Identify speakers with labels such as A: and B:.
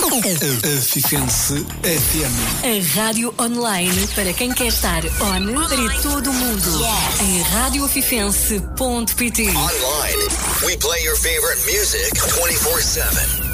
A: Fifense FM.
B: A rádio online para quem quer estar on para todo o mundo. Em radiofifense.pt.
C: Online, we play your favorite music 24/7.